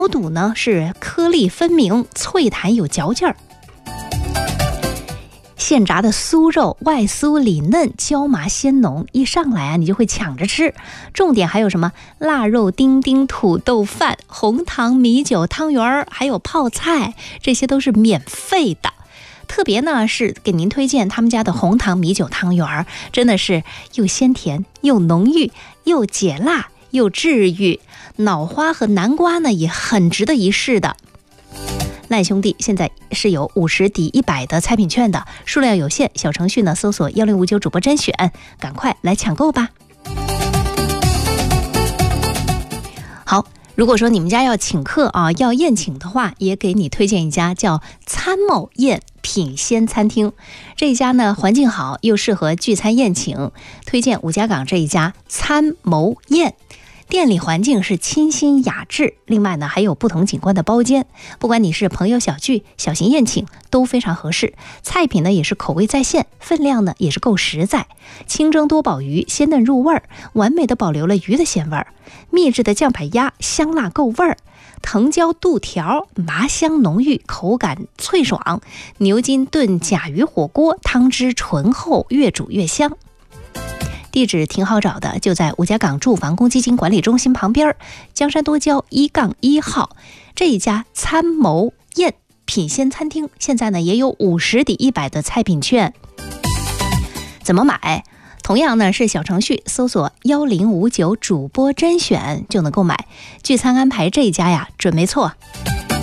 肚呢是颗粒分明，脆弹有嚼劲儿。现炸的酥肉外酥里嫩，椒麻鲜浓，一上来你就会抢着吃。重点还有什么腊肉丁丁土豆饭、红糖米酒汤圆，还有泡菜，这些都是免费的。特别呢是给您推荐他们家的红糖米酒汤圆，真的是又鲜甜又浓郁，又解辣又治愈。脑花和南瓜呢也很值得一试的。赖兄弟现在是有50抵100的菜品券的，数量有限，小程序呢搜索1059主播甄选，赶快来抢购吧。好，如果说你们家要请客啊，要宴请的话，也给你推荐一家叫参谋宴品鲜餐厅。这一家呢环境好，又适合聚餐宴请，推荐五家港这一家参谋宴。店里环境是清新雅致，另外呢还有不同景观的包间，不管你是朋友小聚、小型宴请都非常合适。菜品呢也是口味在线，分量呢也是够实在。清蒸多宝鱼鲜嫩入味儿，完美的保留了鱼的鲜味儿。秘制的酱排鸭香辣够味儿，藤椒肚条麻香浓郁，口感脆爽。牛筋炖甲鱼火锅汤汁醇厚，越煮越香。地址挺好找的，就在五家港住房公积金管理中心旁边，江山多交1-1号。这一家参谋宴品鲜餐厅现在呢也有50抵100的菜品券。怎么买？同样呢是小程序搜索1059主播甄选就能购买。聚餐安排这一家呀准没错。